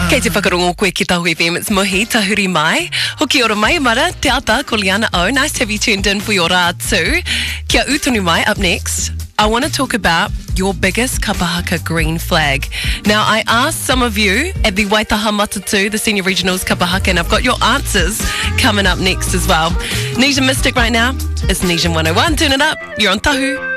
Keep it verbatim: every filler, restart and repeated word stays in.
Kei te whakarongo koe ki Tahu F M, it's Muhi, Tahuri Mai. Hoki ora mai, mara, te ata, ko Liana O. Nice to have you tuned in for your rā too. Kia utonu mai, up next, I want to talk about your biggest kapahaka green flag. Now, I asked some of you at the Waitaha Matatu, the Senior Regionals kapahaka, and I've got your answers coming up next as well. Nesian Mystic right now, it's Nesian one oh one. Turn it up, you're on Tahu.